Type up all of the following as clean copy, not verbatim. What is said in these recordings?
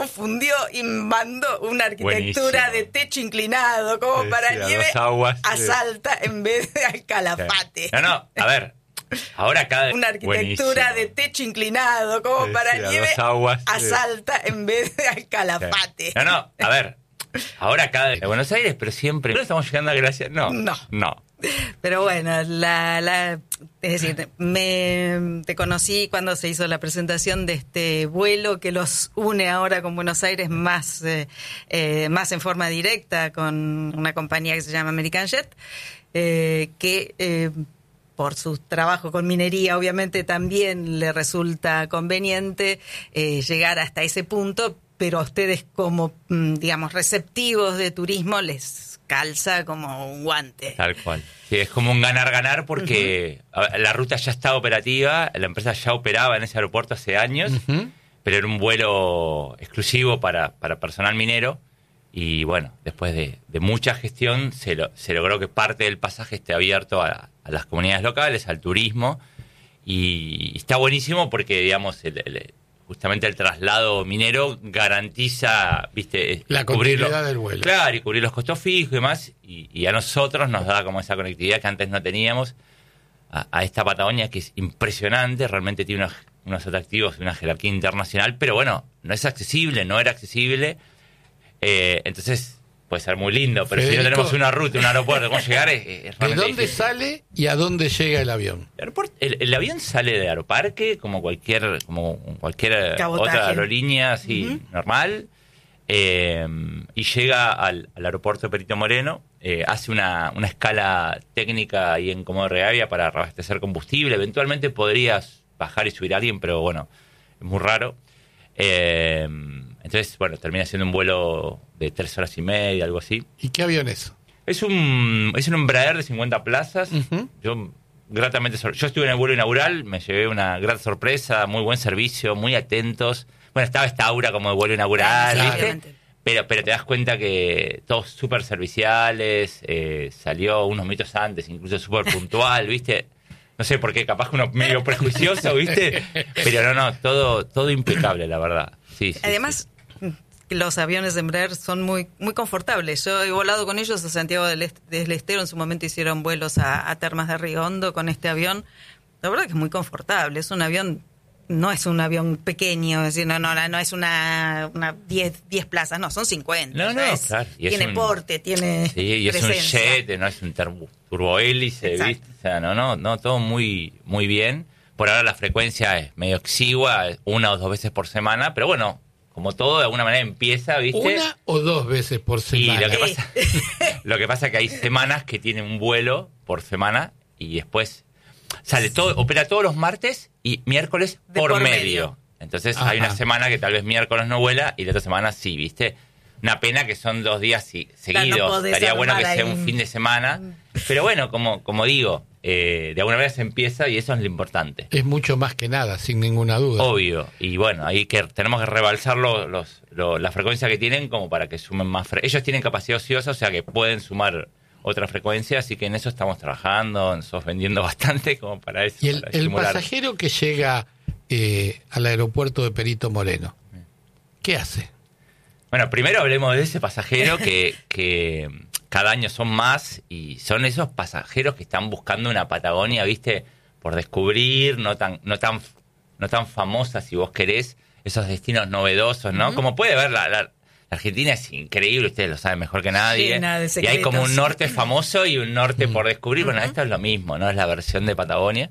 confundió y mandó una arquitectura de techo inclinado, como para nieve, a Salta en vez de al Calafate. No, a ver. Ahora una arquitectura de techo inclinado, como para nieve, a Salta en vez de al Calafate. No, a ver. Ahora acá de Buenos Aires, pero siempre. ¿No estamos llegando a Gracia? No. Pero bueno, es decir, te conocí cuando se hizo la presentación de este vuelo que los une ahora con Buenos Aires más en forma directa con una compañía que se llama American Jet, que por su trabajo con minería obviamente también le resulta conveniente llegar hasta ese punto, pero a ustedes como, digamos, receptivos de turismo les calza como un guante. Tal cual. Sí, es como un ganar-ganar porque la ruta ya está operativa, la empresa ya operaba en ese aeropuerto hace años, pero era un vuelo exclusivo para personal minero y bueno, después de mucha gestión se logró que parte del pasaje esté abierto a las comunidades locales, al turismo y está buenísimo porque, digamos, justamente el traslado minero garantiza, viste, la continuidad del vuelo. Claro, y cubrir los costos fijos y demás, y a nosotros nos da como esa conectividad que antes no teníamos a esta Patagonia que es impresionante, realmente tiene unos atractivos, una jerarquía internacional, pero bueno, no es accesible, no era accesible, entonces puede ser muy lindo, pero Federico, si no tenemos una ruta, un aeropuerto, ¿cómo llegar? Es realmente ¿de dónde difícil. sale y a dónde llega el avión? El avión sale de Aeroparque, como cualquier otra aerolínea así normal, y llega al aeropuerto de Perito Moreno, hace una escala técnica ahí en Comodoro Rivadavia para abastecer combustible. Eventualmente podrías bajar y subir a alguien, pero bueno, es muy raro. Entonces, bueno, termina siendo un vuelo de 3 horas y media, algo así. ¿Y qué avión es? Es un Embraer de 50 plazas. Yo estuve en el vuelo inaugural, me llevé una gran sorpresa, muy buen servicio, muy atentos. Bueno, estaba esta aura como de vuelo inaugural, ¿viste? Pero te das cuenta que todos súper serviciales, salió unos minutos antes, incluso súper puntual, ¿viste? No sé por qué, capaz que uno medio prejuicioso, ¿viste? Pero no, todo impecable, la verdad. Sí, además, los aviones de Embraer son muy muy confortables. Yo he volado con ellos a Santiago del Estero, en su momento hicieron vuelos a Termas de Río Hondo con este avión. La verdad que es muy confortable, es un avión, no es un avión pequeño, es decir, no es una 10 plazas, no, son 50. Claro. Tiene porte, tiene y presencia. Es un jet, no es un turbohélice, ¿viste? O sea, no, todo muy muy bien. Por ahora la frecuencia es medio exigua, 1 o 2 veces por semana, pero bueno, como todo, de alguna manera empieza, ¿viste? 1 o 2 veces por semana. Y lo que pasa es que hay semanas que tienen un vuelo por semana y después opera todos los martes y miércoles por medio. Entonces hay una semana que tal vez miércoles no vuela y la otra semana sí, ¿viste? Una pena que son 2 días seguidos. Estaría bueno que sea un fin de semana. Pero bueno, como digo, de alguna manera se empieza y eso es lo importante. Es mucho más que nada, sin ninguna duda. Obvio. Y bueno, ahí tenemos que rebalsar la frecuencia que tienen como para que sumen más. Ellos tienen capacidad ociosa, o sea que pueden sumar otra frecuencia, así que en eso estamos trabajando, nosotros vendiendo bastante como para eso. Y el pasajero que llega al aeropuerto de Perito Moreno, ¿qué hace? Bueno, primero hablemos de ese pasajero que cada año son más y son esos pasajeros que están buscando una Patagonia, ¿viste? Por descubrir, no tan famosa si vos querés, esos destinos novedosos, ¿no? Como puede ver la Argentina es increíble, ustedes lo saben mejor que nadie. Y hay como un norte famoso y un norte por descubrir. Bueno, esto es lo mismo, ¿no? Es la versión de Patagonia.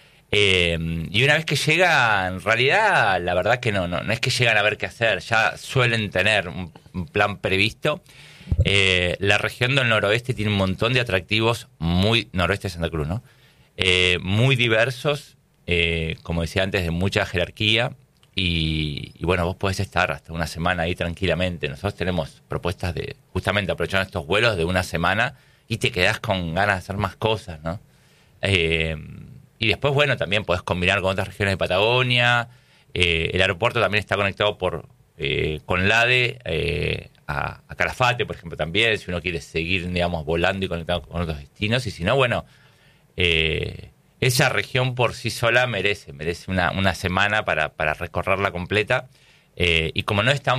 Y una vez que llega, en realidad, la verdad que no es que llegan a ver qué hacer, ya suelen tener un plan previsto. La región del noroeste tiene un montón de atractivos, noroeste de Santa Cruz, ¿no? Muy diversos, como decía antes, de mucha jerarquía. Y bueno, vos podés estar hasta una semana ahí tranquilamente. Nosotros tenemos propuestas de justamente aprovechar estos vuelos de una semana y te quedás con ganas de hacer más cosas, ¿no? Y después, bueno, también podés combinar con otras regiones de Patagonia. El aeropuerto también está conectado con LADE a Calafate, por ejemplo, también, si uno quiere seguir, digamos, volando y conectado con otros destinos. Y si no, bueno, esa región por sí sola merece una semana para recorrerla completa. Y como no es tan